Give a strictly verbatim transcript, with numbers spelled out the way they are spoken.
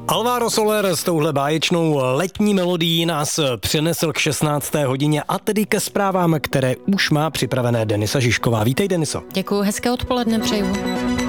Alvaro Soler s touhle báječnou letní melodií nás přenesl k šestnácté hodině a tedy ke zprávám, které už má připravené Denisa Žižková. Vítej, Deniso. Děkuju, hezké odpoledne přeju.